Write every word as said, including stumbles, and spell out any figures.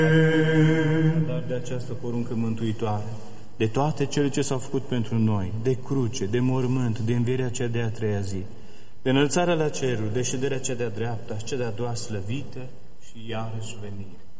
Dar de această poruncă mântuitoare, de toate cele ce s-au făcut pentru noi, de cruce, de mormânt, de învierea cea de-a treia zi, de înălțarea la ceruri, de șederea cea de-a dreapta și cea de-a doua slăvită și iarăși venire.